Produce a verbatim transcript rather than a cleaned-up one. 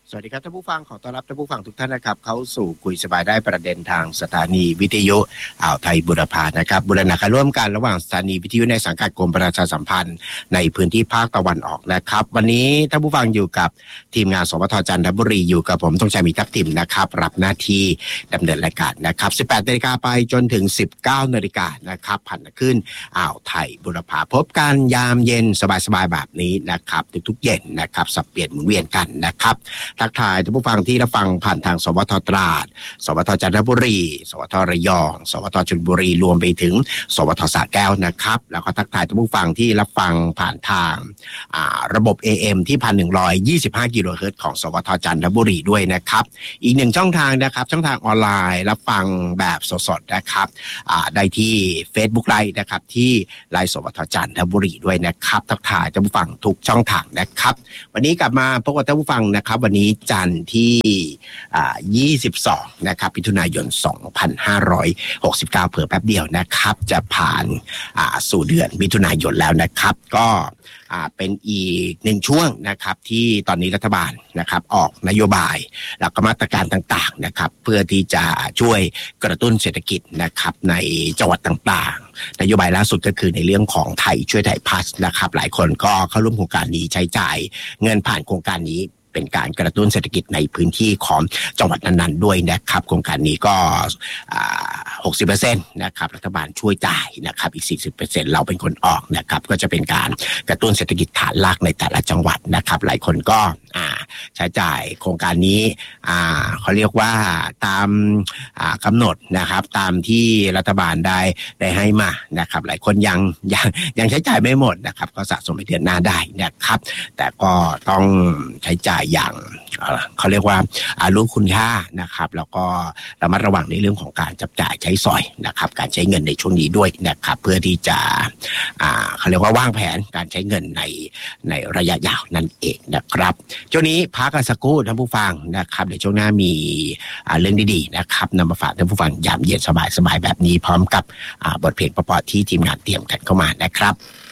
สวัสดีครับท่านผู้ฟังขอต้อนรับท่านผู้ฟังทุกท่านนะครับเข้าสู่คุยสบายได้ประเด็นทางสถานีวิทยุอ่าวไทยบุรพานะครับบูรณาการร่วมกันระหว่างสถานีวิทยุในสังกัดกรมประชาสัมพันธ์ในพื้นที่ภาคตะวันออกนะครับวันนี้ท่านผู้ฟังอยู่กับทีมงานสวทจันทบุรีอยู่กับผมธงชัยมีทัพทิมนะครับรับหน้าที่ดำเนินรายการนะครับสิบแปดนาฬิกาไปจนถึงสิบเก้านาฬิกานะครับผ่านขึ้นอ่าวไทยบุรพาพบกันยามเย็นสบายๆแบบนี้นะครับทุกๆเย็นนะครับสับเปลี่ยนหมุนเวียนกันนะครับทักทายท่านผู้ฟังที่รับฟังผ่านทางสวทตราดสวทจันทบุรีสวทระยองสวทชลบุรีรวมไปถึงสวทสระแก้วนะครับแล้วก็ทักทายท่านผู้ฟังที่รับฟังผ่านทางระบบ เอ เอ็ม ที่ หนึ่งพันหนึ่งร้อยยี่สิบห้า กิโลเฮิรตซ์ของสวทจันทบุรีด้วยนะครับอีกหนึ่งช่องทางนะครับช่องทางออนไลน์รับฟังแบบสดๆนะครับได้ที่ Facebook Live นะครับที่ไลฟ์สวทจันทบุรีด้วยนะครับทักทายท่านผู้ฟังทุกช่องทางนะครับวันนี้กลับมาพบกับท่านผู้ฟังนะครับวันนี้จันทร์ที่ยี่สิบสองนะครับมิถุนายนสองพันห้าร้อยหกสิบเก้าเผื่อแป๊บเดียวนะครับจะผ่านสู่เดือนมิถุนายนแล้วนะครับก็เป็นอีกหนึ่งช่วงนะครับที่ตอนนี้รัฐบาลนะครับออกนโยบายแล้วก็มาตรการต่างๆนะครับเพื่อที่จะช่วยกระตุ้นเศรษฐกิจนะครับในจังหวัดต่างๆนโยบายล่าสุดก็คือในเรื่องของไทยช่วยไทยพลัสนะครับหลายคนก็เข้าร่วมโครงการนี้ใช้จ่ายเงินผ่านโครงการนี้เป็นการกระตุ้นเศรษฐกิจในพื้นที่ของจังหวัดนั้นๆด้วยนะครับโครงการนี้ก็ หกสิบเปอร์เซ็นต์ นะครับรัฐบาลช่วยจ่ายนะครับอีก สี่สิบเปอร์เซ็นต์ เราเป็นคนออกนะครับก็จะเป็นการกระตุ้นเศรษฐกิจฐานรากในแต่ละจังหวัดนะครับหลายคนก็ใช้จ่ายโครงการนี้เขาเรียกว่าตามกำหนดนะครับตามที่รัฐบาลได้ได้ให้มานะครับหลายคนยังยังยังใช้จ่ายไม่หมดนะครับก็สะสมไปเดือนหน้าได้นะครับแต่ก็ต้องใช้จ่ายอย่างเขาเรียกว่ารู้คุณค่านะครับแล้วก็ระมัดระวังในเรื่องของการจับจ่ายใช้สอยนะครับการใช้เงินในช่วงนี้ด้วยนะครับเพื่อที่จะเขาเรียกว่าวางแผนการใช้เงินในในระยะยาวนั่นเองนะครับช่วงนี้พักกันสักครู่ท่านผู้ฟังนะครับเดี๋ยวช่วงหน้ามีเรื่องดีๆนะครับนำมาฝากท่านผู้ฟังยามเย็นสบายๆแบบนี้พร้อมกับบทเพลงเพราะๆที่ทีมงานเตรียมกันเข้ามานะครับ